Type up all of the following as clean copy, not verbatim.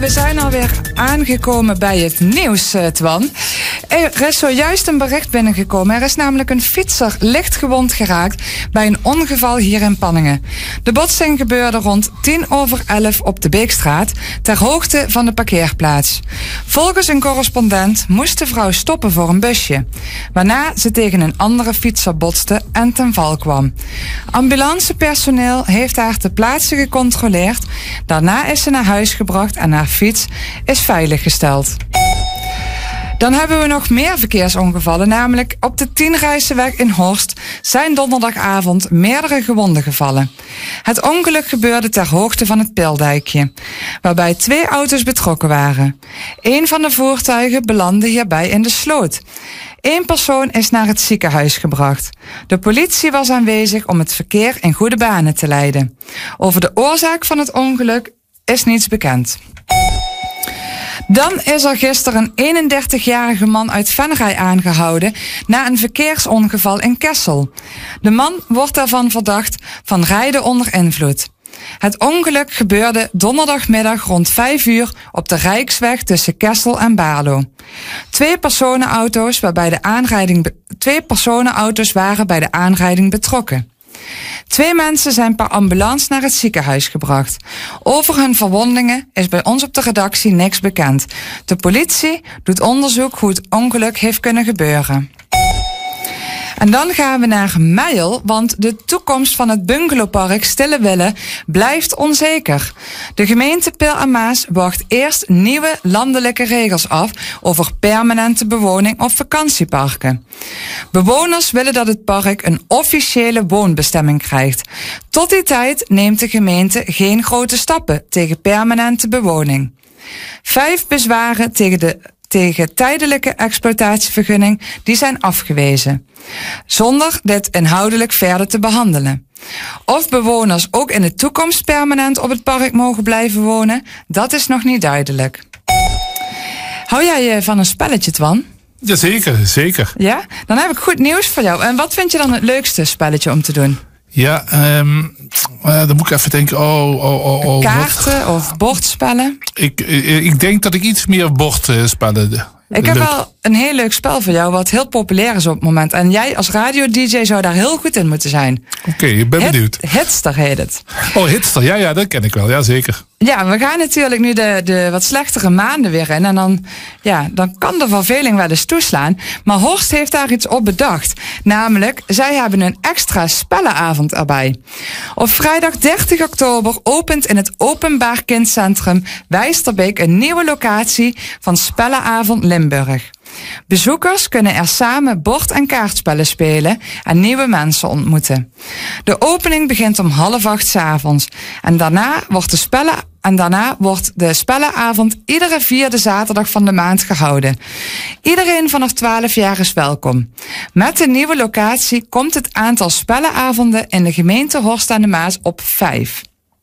we zijn alweer aangekomen bij het nieuws, Twan. Er is zojuist een bericht binnengekomen. Er is namelijk een fietser licht gewond geraakt bij een ongeval hier in Panningen. De botsing gebeurde rond 10:11 op de Beekstraat, ter hoogte van de parkeerplaats. Volgens een correspondent moest de vrouw stoppen voor een busje, waarna ze tegen een andere fietser botste en ten val kwam. Ambulancepersoneel heeft haar ter plaatse gecontroleerd. Daarna is ze naar huis gebracht en haar fiets is veiliggesteld. Dan hebben we nog meer verkeersongevallen, namelijk op de Tienrijseweg in Horst zijn donderdagavond meerdere gewonden gevallen. Het ongeluk gebeurde ter hoogte van het Pildijkje, waarbij 2 auto's betrokken waren. Een van de voertuigen belandde hierbij in de sloot. 1 persoon is naar het ziekenhuis gebracht. De politie was aanwezig om het verkeer in goede banen te leiden. Over de oorzaak van het ongeluk is niets bekend. Dan is er gisteren een 31-jarige man uit Venray aangehouden na een verkeersongeval in Kessel. De man wordt daarvan verdacht van rijden onder invloed. Het ongeluk gebeurde donderdagmiddag rond 5 uur op de Rijksweg tussen Kessel en Baarlo. 2 personenauto's waren bij de aanrijding betrokken. 2 mensen zijn per ambulance naar het ziekenhuis gebracht. Over hun verwondingen is bij ons op de redactie niks bekend. De politie doet onderzoek hoe het ongeluk heeft kunnen gebeuren. En dan gaan we naar Meijel, want de toekomst van het bungalowpark Stillewille blijft onzeker. De gemeente Pil en Maas wacht eerst nieuwe landelijke regels af over permanente bewoning of vakantieparken. Bewoners willen dat het park een officiële woonbestemming krijgt. Tot die tijd neemt de gemeente geen grote stappen tegen permanente bewoning. 5 bezwaren tegen tijdelijke exploitatievergunning, die zijn afgewezen, zonder dit inhoudelijk verder te behandelen. Of bewoners ook in de toekomst permanent op het park mogen blijven wonen, dat is nog niet duidelijk. Hou jij van een spelletje, Twan? Jazeker, zeker. Ja? Dan heb ik goed nieuws voor jou. En wat vind je dan het leukste spelletje om te doen? Ja, dan moet ik even denken. Kaarten of bordspellen? Ik denk dat ik iets meer bordspellen. Ik heb wel een heel leuk spel voor jou, wat heel populair is op het moment. En jij als radio-dj zou daar heel goed in moeten zijn. Oké, ik ben benieuwd. Hitster heet het. Oh, Hitster, ja, dat ken ik wel, ja zeker. Ja, we gaan natuurlijk nu de wat slechtere maanden weer in. En dan kan de verveling wel eens toeslaan. Maar Horst heeft daar iets op bedacht. Namelijk, zij hebben een extra spellenavond erbij. Op vrijdag 30 oktober opent in het Openbaar Kindcentrum Wijsterbeek een nieuwe locatie van Spellenavond Limburg. Bezoekers kunnen er samen bord- en kaartspellen spelen en nieuwe mensen ontmoeten. De opening begint om 7:30 s'avonds. En daarna wordt de spellenavond iedere 4e zaterdag van de maand gehouden. Iedereen vanaf 12 jaar is welkom. Met de nieuwe locatie komt het aantal spellenavonden in de gemeente Horst aan de Maas op 5.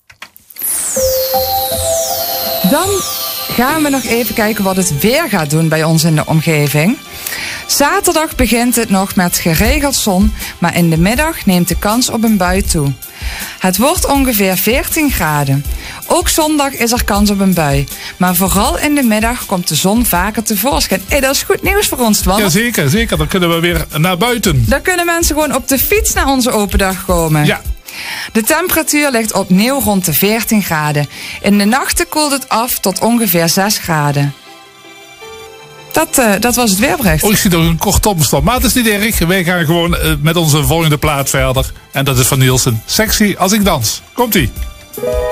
Dan gaan we nog even kijken wat het weer gaat doen bij ons in de omgeving. Zaterdag begint het nog met geregeld zon, maar in de middag neemt de kans op een bui toe. Het wordt ongeveer 14 graden. Ook zondag is er kans op een bui. Maar vooral in de middag komt de zon vaker tevoorschijn. Dat is goed nieuws voor ons, Twan. Ja, zeker. Dan kunnen we weer naar buiten. Dan kunnen mensen gewoon op de fiets naar onze open dag komen. Ja. De temperatuur ligt opnieuw rond de 14 graden. In de nachten koelt het af tot ongeveer 6 graden. Dat was het weerbericht. Ik zie nog een kort tussenstand, maar het is niet erg. Wij gaan gewoon met onze volgende plaat verder. En dat is van Nielsen. Sexy als ik dans. Komt-ie.